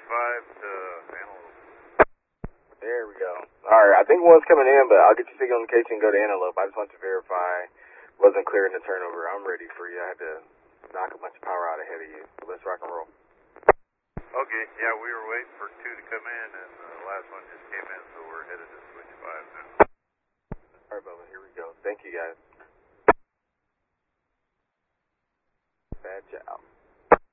5 to Antelope. There we go. Alright, I think one's coming in, but I'll get your signal location and go to Antelope. I just want to verify wasn't clearing the turnover. I'm ready for you. I had to knock a bunch of power out ahead of you. So let's rock and roll. Okay, yeah, we were waiting for 2 to come in, and the last one just came in, so we're headed to switch 5 now. Alright, Bubba, here we go. Thank you, guys.